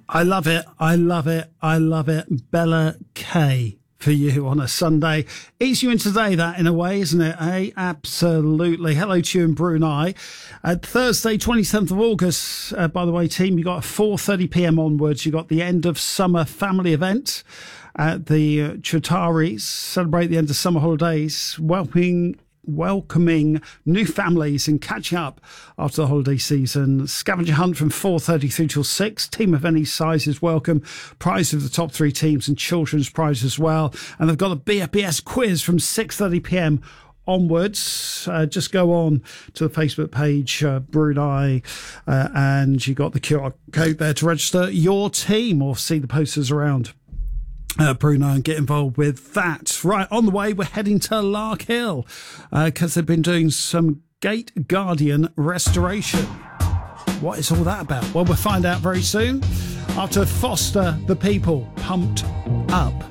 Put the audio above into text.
I love it. I love it. I love it. Bella K for you on a Sunday. Ease you in today, that in a way, isn't it? Absolutely. Hello to you in Brunei. Thursday, 27th of August, by the way, team, you got 4:30 p.m. onwards. You got the end of summer family event at the Chutaris. Celebrate the end of summer holidays. Welcoming new families and catching up after the holiday season. Scavenger hunt from 4:30 through till 6. Team of any size is welcome. Prize of the top 3 teams and children's prize as well. And they've got a BFBS quiz from 6:30 p.m. onwards. Just go on to the Facebook page, Brunei, and you got the QR code there to register your team or see the posters around Brunei and get involved with that. Right, on the way, we're heading to Lark Hill because they've been doing some Gate Guardian restoration. What is all that about? Well, we'll find out very soon after Foster the People, Pumped Up.